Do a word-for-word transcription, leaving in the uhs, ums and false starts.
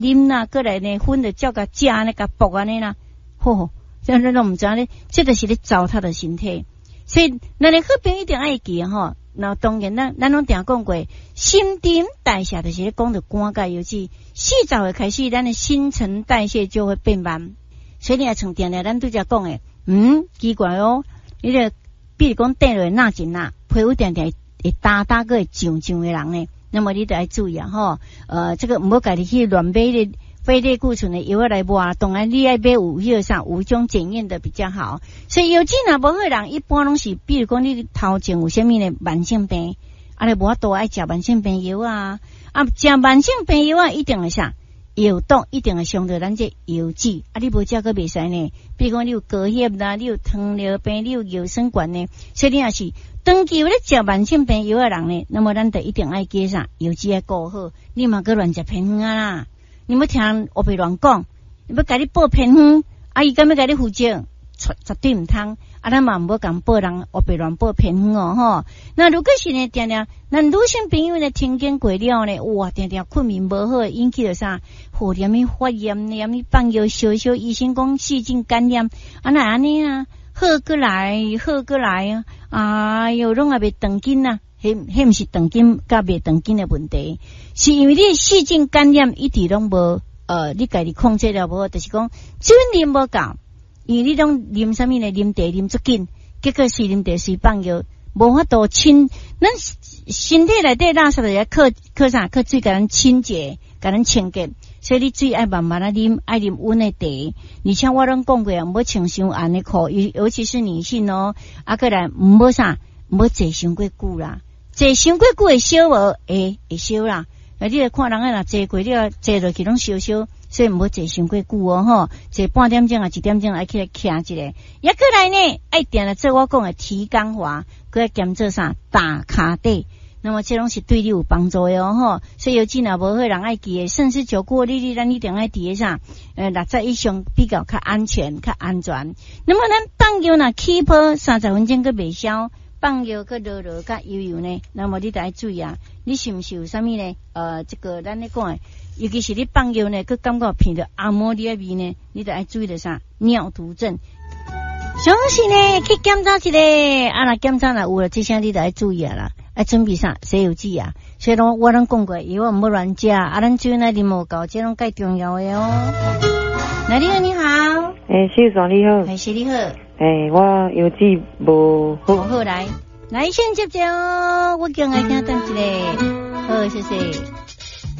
啉啦，过来呢粉的照甲食呢，甲剥安尼啦，吼，这样咱都唔知咧，这就是咧糟蹋的身体。所以，咱的好朋友一定爱记吼。那当然，咱咱拢定讲过，新陈代谢就是咧讲到肝钙油脂，四十岁开始，咱的新陈代谢就会变慢。所以你也从定定咱拄则讲诶，嗯，奇怪哦，你个比如讲带落纳紧呐，皮肤定定会打打个会痒痒的人呢，那么你得要注意啊吼，呃，这个唔好家己去乱买的非类固醇的药来抹，当然你爱买有迄个啥有种检验的比较好。所以油脂若无好人，一般拢是，比如讲你头前有啥物呢慢性病，啊你无法度爱食慢性病药啊，啊食慢性病药啊一定会啥？药毒一定会伤到咱这油脂，啊你无食个袂使呢。比如讲你有高血啦，你有糖尿病，你有腰酸管呢，所以你也是长期有咧食慢性病药的人呢，那么咱得一定爱记啥油脂要顾好，你嘛个乱食偏方啊啦。你要听我别乱讲，你要甲你报偏方，啊伊敢要甲你负责，绝对唔通。啊，咱嘛唔好讲报人我别乱报偏方哦吼。那如果是呢，定定，咱女性朋友呢，听见过了呢，哇，定定困眠无好，引起了啥？互连咪发炎，连咪放药烧烧，医生讲细菌感染，啊那安尼啊，好过来，好过来啊，哎哟，拢也袂长筋呐。迄迄毋是长筋甲袂长筋的问题，是因为你细菌感染一直拢无呃，你家己控制了无，就是讲水啉无够，因为你拢啉啥物呢？啉茶啉足紧，结果是啉茶水放药，无法度清，咱身体内底垃圾就要靠靠啥？靠水甲咱清洁，甲咱清洁，所以你水爱慢慢啊啉，爱啉温的茶，而且我拢讲过啊，毋好穿伤暗的裤，尤尤其是女性哦，啊个来毋好啥，毋好坐伤过久啦。坐伤过久会烧无？会会烧啦。啊，你来看人啊，若坐过你啊，坐落去拢烧烧，所以唔好坐伤过久哦吼。坐半点钟啊，一点钟爱起来徛一下。也过来呢，爱定来做我讲的提肛滑，佮要兼做啥打骹底。那么这拢是对你有帮助的哦吼。所以有真啊无好人爱记的，甚至酒过你你咱一定爱记的啥？呃，六十以上比较较安全、较安全。那么咱放药若起泡三十分钟佮未消。放药个热热甲油油呢，那么你得要注意啊，你是不是有啥物呢？呃，这个咱咧讲诶，尤其是你放药呢，佮感觉闻到阿摩尼亚味呢，你得要注意的啥？尿毒症。详细呢去检查一下，啊，若检查若有了，这些你得要注意啊啦，要准备啥？西药剂啊，所以咯，我拢讲过，药毋好乱食，啊，咱水呢啉无够，这拢介重要的哦。那你好，你好， 诶，谢总你好， 哎，谢你好。 诶、欸，我邮寄无好， 好来，来先接接哦，我叫爱听等一下，好，谢谢。